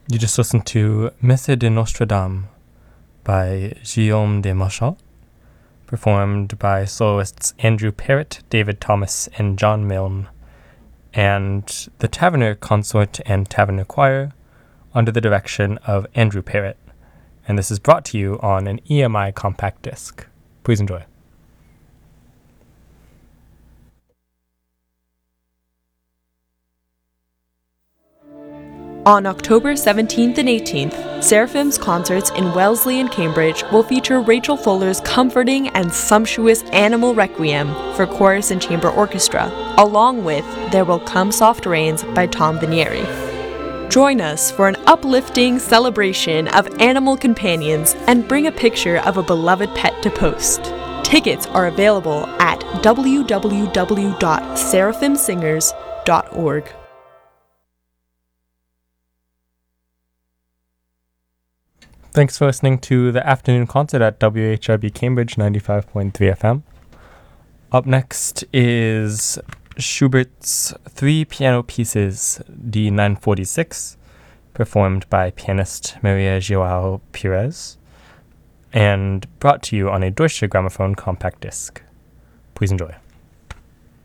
You just listened to Messe de Notre Dame by Guillaume de Marchand, performed by soloists Andrew Parrott, David Thomas, and John Milne, and the Taverner Consort and Taverner Choir under the direction of Andrew Parrott. And this is brought to you on an EMI compact disc. Please enjoy. On October 17th and 18th, Seraphim's concerts in Wellesley and Cambridge will feature Rachel Fuller's comforting and sumptuous Animal Requiem for chorus and chamber orchestra, along with There Will Come Soft Rains by Tom Vinieri. Join us for an uplifting celebration of animal companions and bring a picture of a beloved pet to post. Tickets are available at www.seraphimsingers.org. Thanks for listening to the afternoon concert at WHRB Cambridge 95.3 FM. Up next is Schubert's Three Piano Pieces, D946, performed by pianist Maria Joao Pires, and brought to you on a Deutsche Grammophon compact disc. Please enjoy.